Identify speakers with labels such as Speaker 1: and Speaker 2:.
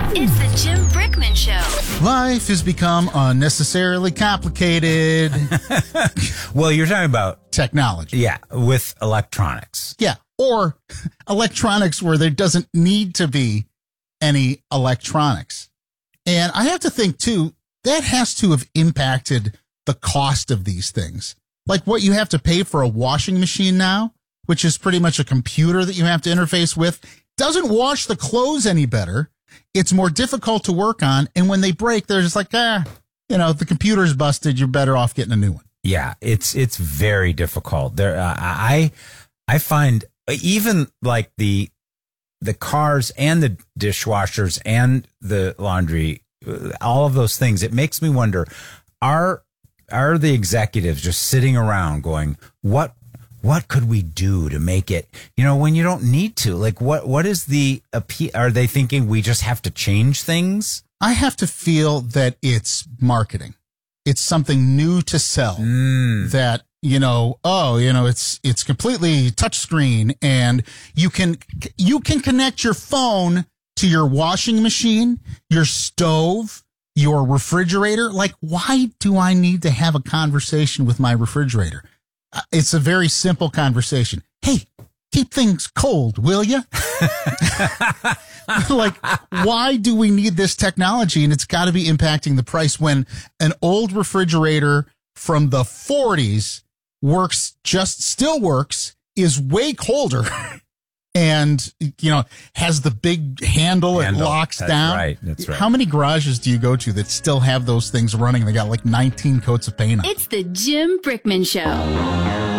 Speaker 1: It's the Jim Brickman Show.
Speaker 2: Life has become unnecessarily complicated.
Speaker 3: Well, you're talking about,
Speaker 2: Technology.
Speaker 3: yeah, with electronics.
Speaker 2: Yeah. Or electronics where there doesn't need to be any electronics. And I have to think, too, that has to have impacted the cost of these things. Like what you have to pay for a washing machine now, which is pretty much a computer that you have to interface with, doesn't wash the clothes any better. It's more difficult to work on. And when they break, they're just like, the computer's busted. You're better off getting a new one.
Speaker 3: Yeah, it's very difficult. There, I find even like the cars and the dishwashers and the laundry, all of those things. It makes me wonder: are the executives just sitting around going, what could we do to make it, when you don't need to? Like, what is the appeal? Are they thinking we just have to change things?
Speaker 2: I have to feel that it's marketing. It's something new to sell that, it's completely touchscreen and you can connect your phone to your washing machine, your stove, your refrigerator. Like, why do I need to have a conversation with my refrigerator? It's a very simple conversation. Hey, keep things cold, will you? Like, why do we need this technology? And it's got to be impacting the price when an old refrigerator from the 40s still works, is way colder, and, has the big handle. It locks down.
Speaker 3: That's right.
Speaker 2: How many garages do you go to that still have those things running? They got like 19 coats of paint on.
Speaker 1: It's the Jim Brickman Show.